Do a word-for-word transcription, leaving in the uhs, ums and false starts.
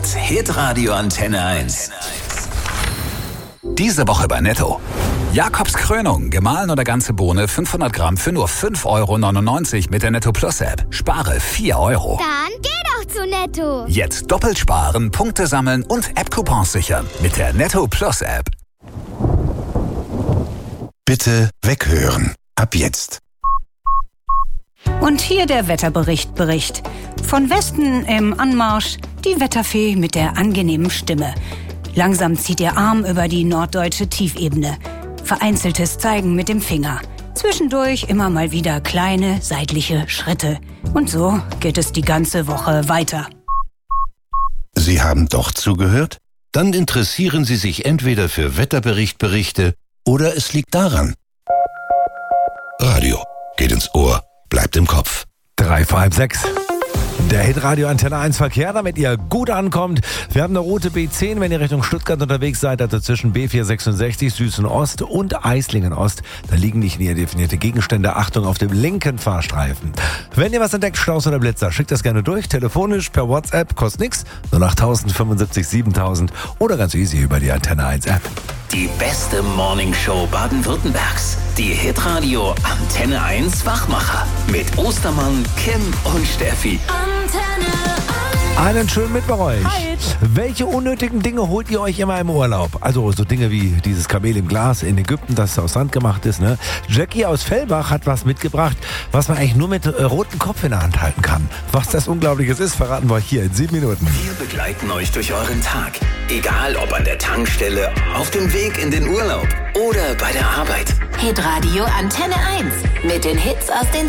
hört Hitradio Antenne eins. Diese Woche bei Netto. Jakobs Krönung, gemahlen oder ganze Bohne, fünfhundert Gramm für nur fünf Euro neunundneunzig mit der Netto Plus App. Spare vier Euro. Dann geh doch zu Netto. Jetzt doppelt sparen, Punkte sammeln und App-Coupons sichern mit der Netto Plus App. Bitte weghören. Ab jetzt. Und hier der Wetterbericht Bericht. Von Westen im Anmarsch die Wetterfee mit der angenehmen Stimme. Langsam zieht ihr Arm über die norddeutsche Tiefebene. Vereinzeltes Zeigen mit dem Finger. Zwischendurch immer mal wieder kleine seitliche Schritte. Und so geht es die ganze Woche weiter. Sie haben doch zugehört? Dann interessieren Sie sich entweder für Wetterberichtberichte oder es liegt daran. Radio geht ins Ohr, bleibt im Kopf. Drei vor halb sechs. Der Hitradio Antenne eins Verkehr, damit ihr gut ankommt. Wir haben eine rote B zehn, wenn ihr Richtung Stuttgart unterwegs seid, also zwischen B vierhundertsechsundsechzig Süßen Ost und Eislingen Ost. Da liegen nicht näher definierte Gegenstände. Achtung auf dem linken Fahrstreifen. Wenn ihr was entdeckt, Staus oder Blitzer, schickt das gerne durch. Telefonisch, per WhatsApp, kostet nichts. null acht tausend fünfundsiebzig siebentausend oder ganz easy über die Antenne eins App. Die beste Morningshow Baden-Württembergs. Die Hitradio Antenne eins Wachmacher. Mit Ostermann, Kim und Steffi. Antenne eins. Einen schönen Mittwoch euch. Hi. Welche unnötigen Dinge holt ihr euch immer im Urlaub? Also so Dinge wie dieses Kamel im Glas in Ägypten, das aus Sand gemacht ist. Ne? Jackie aus Fellbach hat was mitgebracht, was man eigentlich nur mit äh, rotem Kopf in der Hand halten kann. Was das Unglaubliches ist, verraten wir euch hier in sieben Minuten. Wir begleiten euch durch euren Tag. Egal ob an der Tankstelle, auf dem Weg in den Urlaub oder bei der Arbeit. Hitradio Antenne eins mit den Hits aus den